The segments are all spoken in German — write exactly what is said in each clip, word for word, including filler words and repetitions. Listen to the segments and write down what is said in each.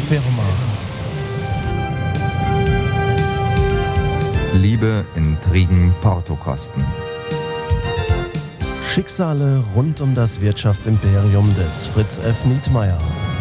Firma. Liebe, Intrigen, Portokosten. Schicksale rund um das Wirtschaftsimperium des Fritz F. Nietmeyer.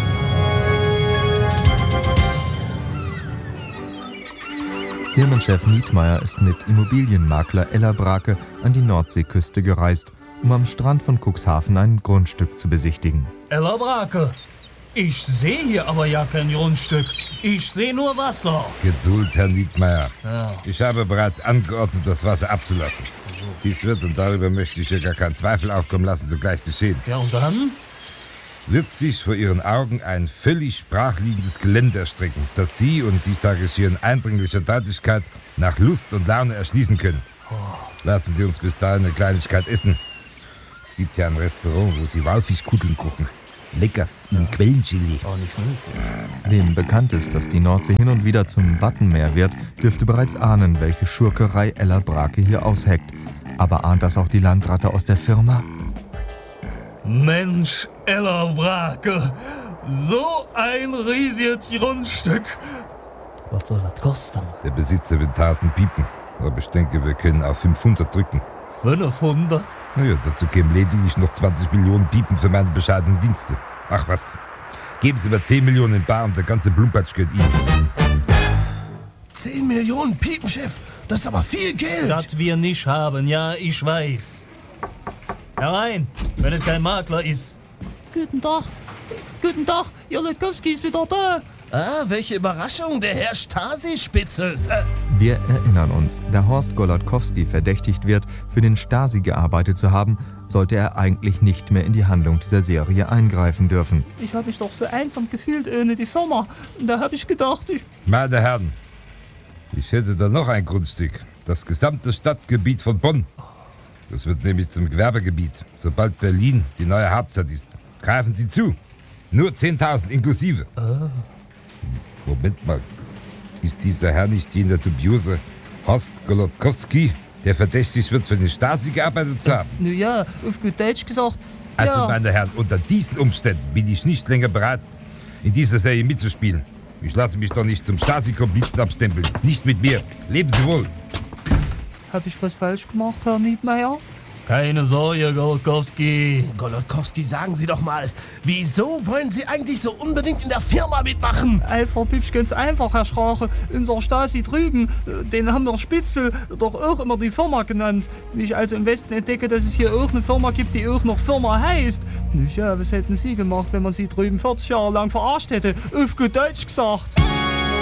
Firmenchef Nietmeyer ist mit Immobilienmakler Ella Brake an die Nordseeküste gereist, um am Strand von Cuxhaven ein Grundstück zu besichtigen. Ella Brake, ich sehe hier aber ja kein Grundstück. Ich sehe nur Wasser. Geduld, Herr Nietmeyer. Ja. Ich habe bereits angeordnet, das Wasser abzulassen. Dies wird, und darüber möchte ich ja gar keinen Zweifel aufkommen lassen, sogleich geschehen. Ja, und dann? Wird sich vor Ihren Augen ein völlig brachliegendes Gelände erstrecken, das Sie, und dies sage ich hier in eindringlicher Deutlichkeit, nach Lust und Laune erschließen können. Lassen Sie uns bis dahin eine Kleinigkeit essen. Es gibt ja ein Restaurant, wo Sie Walfischkutteln kochen. Lecker, in Quellenchili. Oh, nicht gut. Wem bekannt ist, dass die Nordsee hin und wieder zum Wattenmeer wird, dürfte bereits ahnen, welche Schurkerei Ella Brake hier ausheckt. Aber ahnt das auch die Landratte aus der Firma? Mensch, Ella Brake, so ein riesiges Grundstück. Was soll das kosten? Der Besitzer will tausend piepen, aber ich denke, wir können auf fünfhundert drücken. fünfhundert? Naja, dazu kämen lediglich noch zwanzig Millionen Piepen für meine bescheidenen Dienste. Ach was, geben Sie mir zehn Millionen in bar und der ganze Blumpatsch gehört Ihnen. zehn Millionen Piepenchef, das ist aber viel Geld. Das wir nicht haben, ja, ich weiß. Herein, wenn es kein Makler ist. Guten Tag, guten Tag, Jolotkowski ist wieder da. Ah, welche Überraschung, der Herr Stasi-Spitzel. Äh, Wir erinnern uns, da Horst Golodkowski verdächtigt wird, für den Stasi gearbeitet zu haben, sollte er eigentlich nicht mehr in die Handlung dieser Serie eingreifen dürfen. Ich habe mich doch so einsam gefühlt ohne die Firma. Da habe ich gedacht, ich... Meine Herren, ich hätte da noch ein Grundstück. Das gesamte Stadtgebiet von Bonn. Das wird nämlich zum Gewerbegebiet, sobald Berlin die neue Hauptstadt ist. Greifen Sie zu. Nur zehntausend inklusive. Oh. Moment mal. Ist dieser Herr nicht jener dubiose Horst Golodkowski, der verdächtig wird, für den Stasi gearbeitet zu haben? Na ja, auf gut Deutsch gesagt. Also, ja. meine Herren, unter diesen Umständen bin ich nicht länger bereit, in dieser Serie mitzuspielen. Ich lasse mich doch nicht zum Stasi-Komplizen abstempeln. Nicht mit mir. Leben Sie wohl. Habe ich was falsch gemacht, Herr Nietmeyer? Keine Sorge, Golodkowski. Golodkowski, sagen Sie doch mal, wieso wollen Sie eigentlich so unbedingt in der Firma mitmachen? Einfach Pipsch, ganz einfach, Herr Schrache. Unser Stasi drüben, den haben wir Spitzel doch auch immer die Firma genannt. Wie ich also im Westen entdecke, dass es hier auch eine Firma gibt, die auch noch Firma heißt. Na ja, was hätten Sie gemacht, wenn man Sie drüben vierzig Jahre lang verarscht hätte? Auf gut Deutsch gesagt.